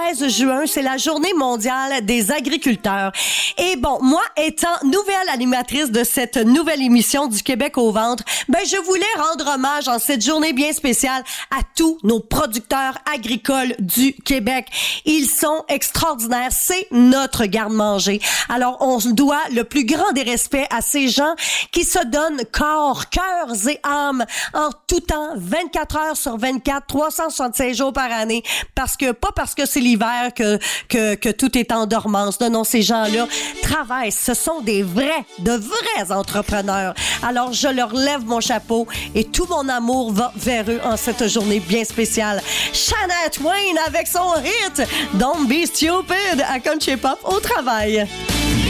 16 juin, c'est la journée mondiale des agriculteurs. Et bon, moi, étant nouvelle animatrice de cette nouvelle émission du Québec au ventre, je voulais rendre hommage en cette journée bien spéciale à tous nos producteurs agricoles du Québec. Ils sont extraordinaires. C'est notre garde-manger. Alors, on doit le plus grand des respects à ces gens qui se donnent corps, cœurs et âmes en tout temps, 24 heures sur 24, 365 jours par année. Pas parce que c'est l'hiver que tout est en dormance. Non, ces gens-là travaillent. Ce sont de vrais entrepreneurs. Alors, je leur lève mon chapeau et tout mon amour va vers eux en cette journée bien spéciale. Shania Twain avec son hit Don't Be Stupid à Country Pop au travail.